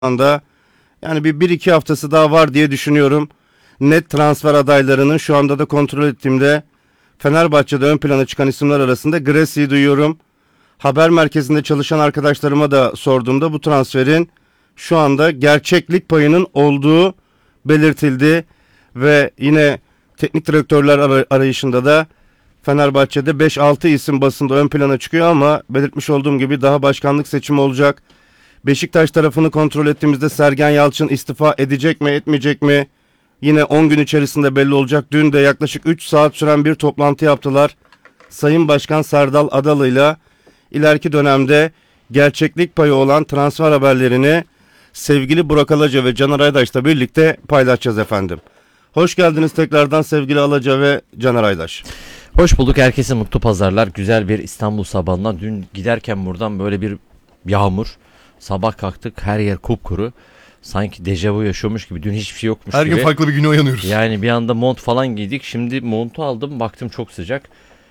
anda yani bir iki haftası daha var diye düşünüyorum. Net transfer adaylarının şu anda da kontrol ettiğimde Fenerbahçe'de ön plana çıkan isimler arasında Grassi'yi duyuyorum. Haber merkezinde çalışan arkadaşlarıma da sorduğumda bu transferin şu anda gerçeklik payının olduğu belirtildi. Ve yine teknik direktörler arayışında da Fenerbahçe'de 5-6 isim basında ön plana çıkıyor ama belirtmiş olduğum gibi daha başkanlık seçimi olacak. Beşiktaş tarafını kontrol ettiğimizde Sergen Yalçın istifa edecek mi etmeyecek mi? Yine 10 gün içerisinde belli olacak. Dün de yaklaşık 3 saat süren bir toplantı yaptılar. Sayın Başkan Serdal Adalı'yla ileriki dönemde gerçeklik payı olan transfer haberlerini sevgili Burak Alaca ve Caner Aydaş'la birlikte paylaşacağız efendim. Hoş geldiniz tekrardan sevgili Alaca ve Caner Aydaş. Hoş bulduk, herkese mutlu pazarlar. Güzel bir İstanbul sabahından. Dün giderken buradan böyle bir yağmur. Sabah kalktık, her yer kupkuru. Sanki dejavu yaşıyormuş gibi. Dün hiçbir şey yokmuş her gibi. Her gün farklı bir güne uyanıyoruz. Yani bir anda mont falan giydik. Şimdi montu aldım, baktım çok sıcak.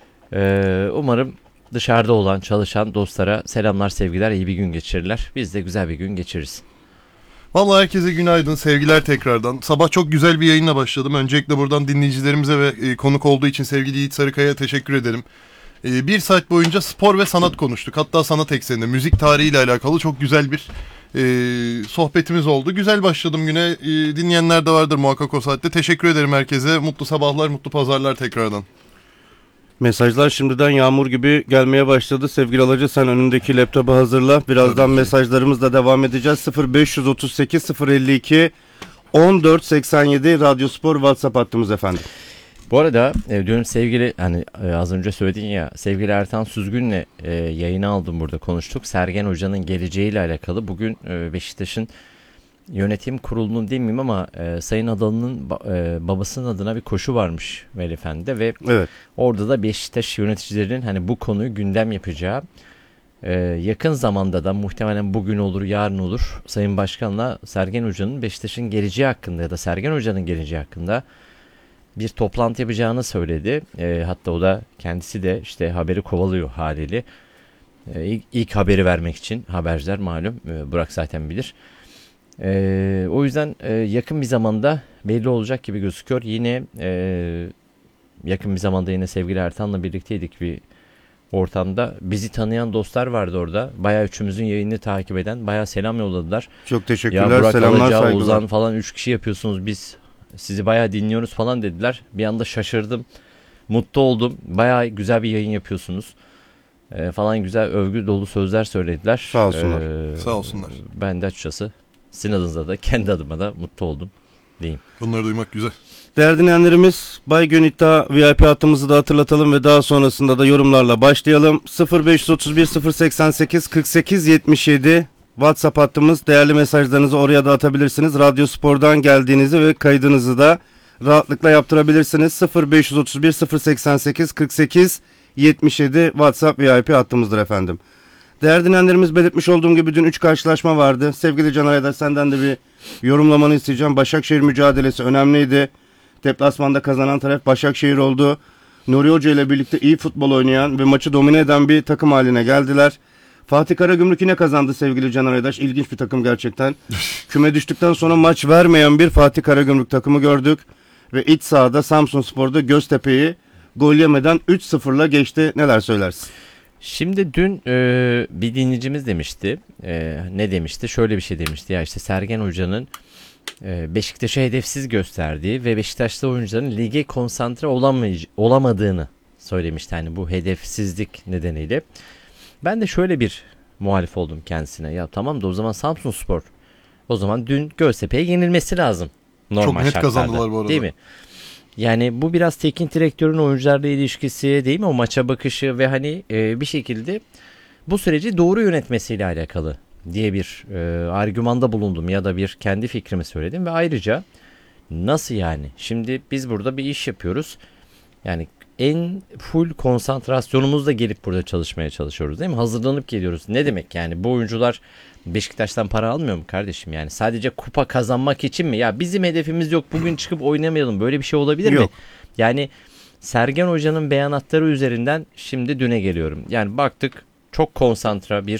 Umarım dışarıda olan, çalışan dostlara selamlar, sevgiler, iyi bir gün geçirirler. Biz de güzel bir gün geçiririz. Vallahi herkese günaydın, sevgiler tekrardan. Sabah çok güzel bir yayınla başladım. Öncelikle buradan dinleyicilerimize ve konuk olduğu için sevgili Yiğit Sarıkaya'ya teşekkür ederim. Bir saat boyunca spor ve sanat konuştuk. Hatta sanat ekseninde, müzik tarihiyle alakalı çok güzel bir sohbetimiz oldu. Güzel başladım güne. Dinleyenler de vardır muhakkak o saatte. Teşekkür ederim herkese. Mutlu sabahlar, mutlu pazarlar tekrardan. Mesajlar şimdiden yağmur gibi gelmeye başladı. Sevgili Alaca, sen önündeki laptopu hazırla. Birazdan mesajlarımızla devam edeceğiz. 0538 052 1487 Radyospor WhatsApp hattımız efendim. Bu arada dün sevgili az önce söyledin ya, sevgili Ertan Süzgün'le yayını aldım, burada konuştuk. Sergen Hoca'nın geleceğiyle alakalı. Bugün Beşiktaş'ın yönetim kurulunun demeyeyim ama Sayın Adalı'nın babasının adına bir koşu varmış Veli Efendi'de ve evet, orada da Beşiktaş yöneticilerinin bu konuyu gündem yapacağı, yakın zamanda da muhtemelen bugün olur yarın olur Sayın Başkan'la Sergen Hoca'nın Beşiktaş'ın geleceği hakkında ya da Sergen Hoca'nın geleceği hakkında bir toplantı yapacağını söyledi. Hatta o da kendisi de işte haberi kovalıyor haliyle. İlk haberi vermek için haberciler malum, Burak zaten bilir. O yüzden yakın bir zamanda belli olacak gibi gözüküyor. Yine yakın bir zamanda yine sevgili Ertan'la birlikteydik bir ortamda. Bizi tanıyan dostlar vardı orada. Bayağı üçümüzün yayını takip eden, bayağı selam yolladılar. Çok teşekkürler. Ya Burak selamlar, Alaca, saygılar. Ozan falan 3 kişi yapıyorsunuz, biz sizi bayağı dinliyoruz falan dediler. Bir anda şaşırdım. Mutlu oldum. Bayağı güzel bir yayın yapıyorsunuz. Falan güzel övgü dolu sözler söylediler. Sağ olsunlar. Sağ olsunlar. Ben de açıkçası sizin adınıza da kendi adıma da mutlu oldum diyeyim. Bunları duymak güzel. Değerli dinleyenlerimiz, Baygün İddia VIP hattımızı da hatırlatalım ve daha sonrasında da yorumlarla başlayalım. 0531 088 48 77 WhatsApp hattımız. Değerli mesajlarınızı oraya da atabilirsiniz. Radyospor'dan geldiğinizi ve kaydınızı da rahatlıkla yaptırabilirsiniz. 0531 088 48 77 WhatsApp VIP hattımızdır efendim. Değerli dinleyenlerimiz, belirtmiş olduğum gibi dün 3 karşılaşma vardı. Sevgili Can Ayda, senden de bir yorumlamanı isteyeceğim. Başakşehir mücadelesi önemliydi. Deplasmanda kazanan taraf Başakşehir oldu. Nuri Hoca ile birlikte iyi futbol oynayan ve maçı domine eden bir takım haline geldiler. Fatih Karagümrük yine kazandı sevgili Can Aydaş. İlginç bir takım gerçekten. Küme düştükten sonra maç vermeyen bir Fatih Karagümrük takımı gördük. Ve iç sahada Samsunspor'da Göztepe'yi gol yemeden 3-0'la geçti. Neler söylersin? Şimdi dün bir dinleyicimiz demişti. Ne demişti? Şöyle bir şey demişti. Ya işte Sergen Hoca'nın Beşiktaş'ı hedefsiz gösterdiği ve Beşiktaşlı oyuncuların lige konsantre olamadığını söylemişti. Bu hedefsizlik nedeniyle. Ben de şöyle bir muhalif oldum kendisine. Ya tamam da o zaman Samsunspor, o zaman dün Göztepe'ye yenilmesi lazım. Normal çok net şartlarda, kazandılar bu arada. değil mi? Yani bu biraz teknik direktörün oyuncularla ilişkisi, değil mi? O maça bakışı ve bir şekilde bu süreci doğru yönetmesiyle alakalı diye bir argümanda bulundum ya da bir kendi fikrimi söyledim ve ayrıca nasıl yani? Şimdi biz burada bir iş yapıyoruz. Yani en full konsantrasyonumuzla gelip burada çalışmaya çalışıyoruz, değil mi? Hazırlanıp geliyoruz. Ne demek yani? Bu oyuncular Beşiktaş'tan para almıyor mu kardeşim? Yani sadece kupa kazanmak için mi? Ya bizim hedefimiz yok, bugün çıkıp oynamayalım. Böyle bir şey olabilir mi? Yani Sergen Hoca'nın beyanatları üzerinden şimdi düne geliyorum. Yani baktık çok konsantre bir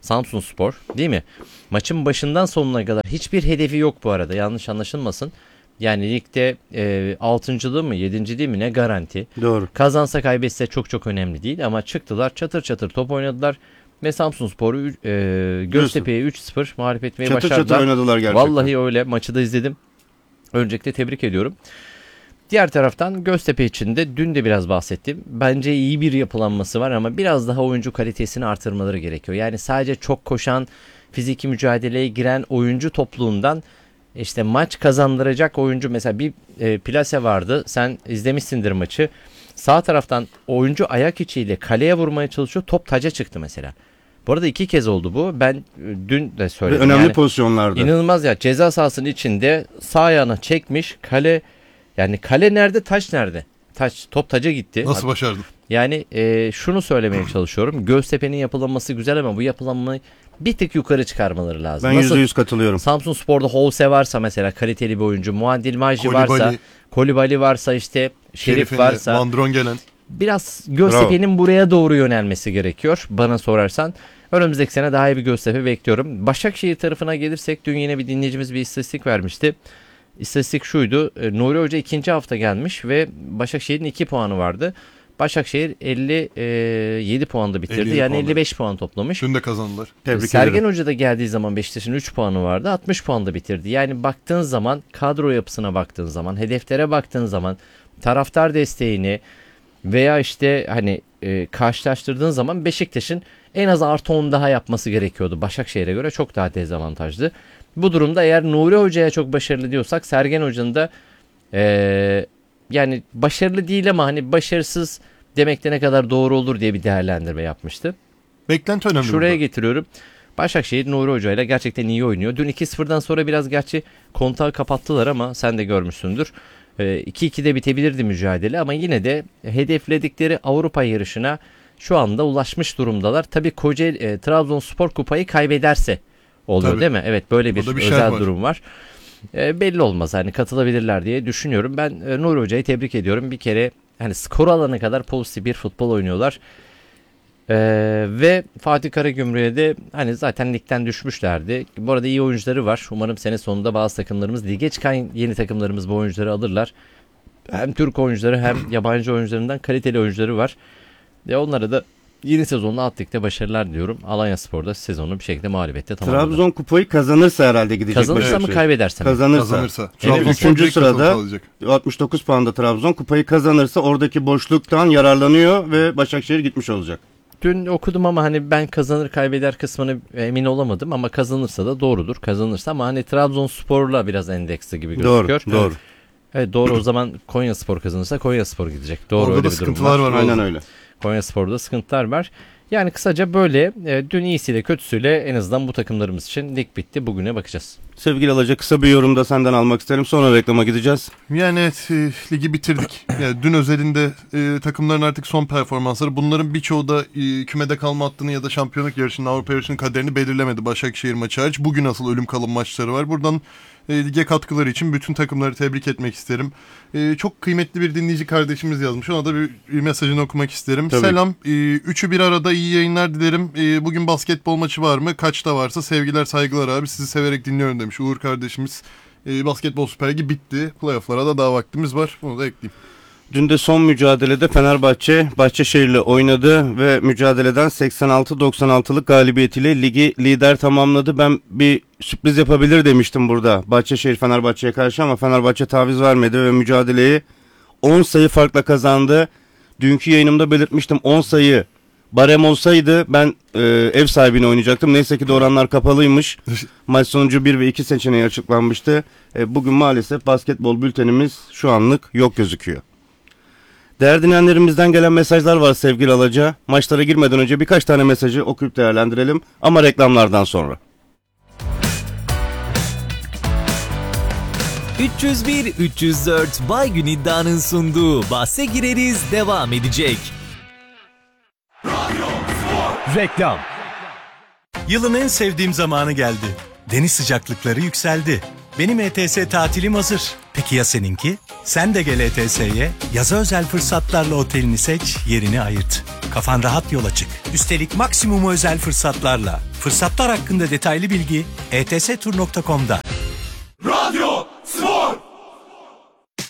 Samsunspor, değil mi? Maçın başından sonuna kadar hiçbir hedefi yok bu arada. Yanlış anlaşılmasın. Yani ligde 6.'lığı mı 7.'liği mi ne garanti. Doğru. Kazansa kaybetse çok çok önemli değil ama çıktılar çatır çatır top oynadılar. Ve Samsunspor'u Göztepe'ye 3-0 mağlup etmeyi Çatır başardılar. çatır oynadılar gerçekten. Vallahi öyle, maçı da izledim. Öncelikle tebrik ediyorum. Diğer taraftan Göztepe için de dün de biraz bahsettim. Bence iyi bir yapılanması var ama biraz daha oyuncu kalitesini artırmaları gerekiyor. Yani sadece çok koşan, fiziki mücadeleye giren oyuncu topluluğundan işte maç kazandıracak oyuncu, mesela bir plase vardı. Sen izlemişsindir maçı. Sağ taraftan oyuncu ayak içiyle kaleye vurmaya çalışıyor. Top taca çıktı mesela. Bu arada 2 kez oldu bu. Ben dün de Ve söyledim. önemli Yani pozisyonlarda. İnanılmaz ya. Ceza sahasının içinde sağ ayağına çekmiş. Kale, yani kale nerede, taç nerede? Top taca gitti. Nasıl başardın? Yani şunu söylemeye çalışıyorum. Göztepe'nin yapılanması güzel ama bu yapılanmayı bir tık yukarı çıkarmaları lazım. Ben Nasıl %100 katılıyorum. Samsunspor'da Holse varsa mesela, kaliteli bir oyuncu, Muadil Majdi Kolibali. varsa, Kolibali varsa, işte Şerif Şerif'in de, varsa, Vandron gelen. biraz Göztepe'nin buraya doğru yönelmesi gerekiyor bana sorarsan. Önümüzdeki sene daha iyi bir Göztepe bekliyorum. Başakşehir tarafına gelirsek, dün yine bir dinleyicimiz bir istatistik vermişti. İstatistik şuydu: Nuri Hoca 2. hafta gelmiş ve Başakşehir'in 2 puanı vardı. Başakşehir 57 puanda bitirdi. 57 Yani puanda. 55 puan toplamış. Dün de kazandılar. Tebrik Sergen ederim. Hoca da geldiği zaman Beşiktaş'ın 3 puanı vardı. 60 puanda bitirdi. Yani baktığın zaman, kadro yapısına baktığın zaman, hedeflere baktığın zaman, taraftar desteğini veya işte hani karşılaştırdığın zaman Beşiktaş'ın en az artı 10 daha yapması gerekiyordu. Başakşehir'e göre çok daha dezavantajlı. Bu durumda eğer Nuri Hoca'ya çok başarılı diyorsak, Sergen Hoca'nın da yani başarılı değil ama hani başarısız demek de ne kadar doğru olur diye bir değerlendirme yapmıştı. Beklenti önemli. Şuraya burada. getiriyorum. Başakşehir Nuri Hoca ile gerçekten iyi oynuyor. Dün 2-0'dan sonra biraz gerçi kontağı kapattılar ama sen de görmüşsündür. 2-2'de bitebilirdi mücadele ama yine de hedefledikleri Avrupa yarışına şu anda ulaşmış durumdalar. Tabii Kocaeli Trabzonspor kupayı kaybederse oluyor, Tabii. değil mi? Evet, böyle bir Burada bir özel şerh var. durum var. Belli olmaz, hani katılabilirler diye düşünüyorum. Ben Nuri Hoca'yı tebrik ediyorum. Bir kere hani skor alana kadar pozitif bir futbol oynuyorlar. Ve Fatih Karagümrük'e de hani zaten ligden düşmüşlerdi. Bu arada iyi oyuncuları var. Umarım sene sonunda bazı takımlarımız, lige çıkan yeni takımlarımız bu oyuncuları alırlar. Hem Türk oyuncuları hem yabancı oyuncularından kaliteli oyuncuları var. Onlara da yeni sezonda alt ligde başarılar diliyorum. Alanyaspor'da sezonu bir şekilde mağlubiyetle tamamladı. Trabzon kupayı kazanırsa herhalde gidecek. Kazanırsa mı, Başakşehir. kaybederse mi? Kazanırsa. Çünkü Trabzonspor 3. direkt sırada katılıp alacak. 69 puanda Trabzon, kupayı kazanırsa oradaki boşluktan yararlanıyor ve Başakşehir gitmiş olacak. Dün okudum ama hani ben kazanır kaybeder kısmını emin olamadım ama kazanırsa da doğrudur. Kazanırsa ama hani Trabzonspor'la biraz endeksli gibi gözüküyor. Doğru. Evet, doğru. O zaman Konyaspor kazanırsa Konyaspor gidecek. Doğru, Orada öyle da bir durum sıkıntılar var. Aynen vallahi. öyle. Konyaspor'da sıkıntılar var. Yani kısaca böyle. Dün iyisiyle kötüsüyle en azından bu takımlarımız için lig bitti. Bugüne bakacağız. Sevgili Alaca, kısa bir yorum da senden almak isterim. Sonra reklama gideceğiz. Yani evet, ligi bitirdik. Yani dün özelinde takımların artık son performansları, bunların birçoğu da kümede kalma hattını ya da şampiyonluk yarışının, Avrupa yarışının kaderini belirlemedi. Başakşehir maçı hariç. Bugün asıl ölüm kalım maçları var. Buradan lige katkıları için bütün takımları tebrik etmek isterim. Çok kıymetli bir dinleyici kardeşimiz yazmış. Ona da bir mesajını okumak isterim. Tabii. Selam. Üçü bir arada iyi yayınlar dilerim. Bugün basketbol maçı var mı? Kaçta varsa sevgiler saygılar abi. Sizi severek dinliyorum demiş Uğur kardeşimiz. Basketbol Süper Ligi bitti. Playoff'lara da daha vaktimiz var. Bunu da ekleyeyim. Dün de son mücadelede Fenerbahçe Bahçeşehir'le oynadı ve mücadeleden 86-96'lık galibiyetiyle ligi lider tamamladı. Ben bir sürpriz yapabilir demiştim burada Bahçeşehir Fenerbahçe'ye karşı ama Fenerbahçe taviz vermedi ve mücadeleyi 10 sayı farkla kazandı. Dünkü yayınımda belirtmiştim, 10 sayı barem olsaydı ben ev sahibine oynayacaktım. Neyse ki de oranlar kapalıymış. Maç sonucu 1 ve 2 seçeneği açıklanmıştı. Bugün maalesef basketbol bültenimiz şu anlık yok gözüküyor. Değerli dinleyenlerimizden gelen mesajlar var sevgili Alaca. Maçlara girmeden önce birkaç tane mesajı okuyup değerlendirelim ama reklamlardan sonra. 301-304 Baygün İddia'nın sunduğu Bahse Gireriz devam edecek. Reklam. Yılın en sevdiğim zamanı geldi. Deniz sıcaklıkları yükseldi. Benim ETS tatilim hazır. Peki ya seninki? Sen de gel ETS'ye, yaza özel fırsatlarla otelini seç, yerini ayırt. Kafan rahat yola çık. Üstelik maksimum özel fırsatlarla. Fırsatlar hakkında detaylı bilgi etstur.com'da.